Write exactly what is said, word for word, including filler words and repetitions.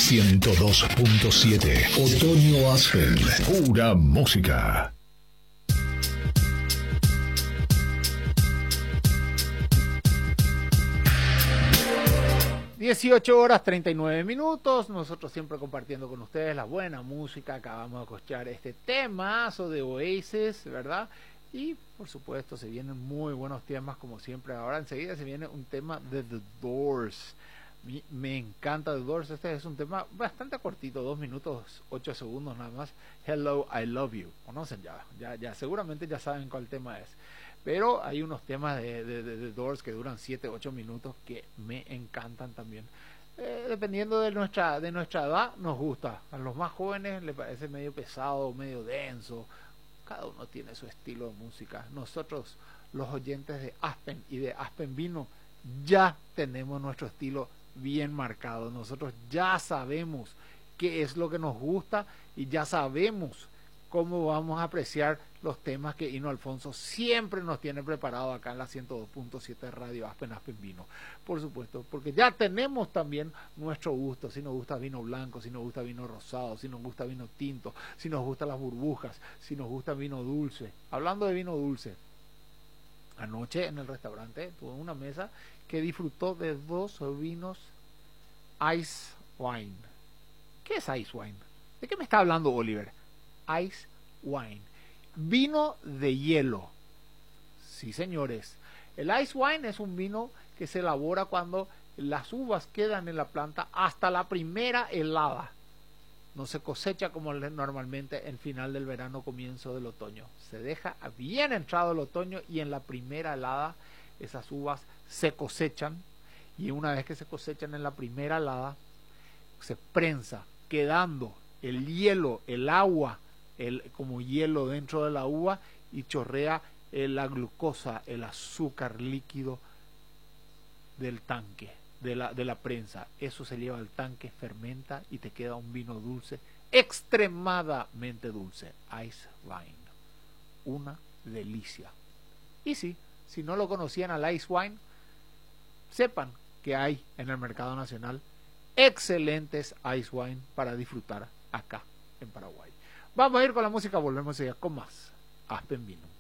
ciento dos punto siete. Otoño Aspen. Pura música. dieciocho horas treinta y nueve minutos, nosotros siempre compartiendo con ustedes la buena música. Acabamos de escuchar este temazo de Oasis, ¿verdad? Y por supuesto se vienen muy buenos temas como siempre. Ahora enseguida se viene un tema de The Doors. Me, me encanta The Doors. Este es un tema bastante cortito, dos minutos ocho segundos nada más. Hello, I Love You. Conocen ya, ya, ya seguramente ya saben cuál tema es. Pero hay unos temas de, de, de, de Doors que duran siete, ocho minutos que me encantan también. Eh, dependiendo de nuestra, de nuestra edad, nos gusta. A los más jóvenes les parece medio pesado, medio denso. Cada uno tiene su estilo de música. Nosotros, los oyentes de Aspen y de Aspen Vino, ya tenemos nuestro estilo bien marcado. Nosotros ya sabemos qué es lo que nos gusta y ya sabemos cómo vamos a apreciar los temas que Hino Alfonso siempre nos tiene preparado acá en la ciento dos punto siete Radio Aspen, Aspen Vino. Por supuesto, porque ya tenemos también nuestro gusto, si nos gusta vino blanco, si nos gusta vino rosado, si nos gusta vino tinto, si nos gustan las burbujas, si nos gusta vino dulce. Hablando de vino dulce, anoche en el restaurante tuve una mesa que disfrutó de dos vinos Ice Wine. ¿Qué es Ice Wine? ¿De qué me está hablando Oliver? Ice Wine, vino de hielo. Sí, señores, el Ice Wine es un vino que se elabora cuando las uvas quedan en la planta hasta la primera helada. No se cosecha como normalmente en final del verano, comienzo del otoño. Se deja bien entrado el otoño y en la primera helada esas uvas se cosechan, y una vez que se cosechan en la primera helada se prensa, quedando el hielo, el agua, El, como hielo dentro de la uva, y chorrea eh, la glucosa, el azúcar líquido del tanque, de la, de la prensa. Eso se lleva al tanque, fermenta y te queda un vino dulce, extremadamente dulce. Ice Wine, una delicia. Y sí, si no lo conocían al Ice Wine, sepan que hay en el mercado nacional excelentes Ice Wine para disfrutar acá en Paraguay. Vamos a ir con la música, volvemos ya con más Aspen Vino.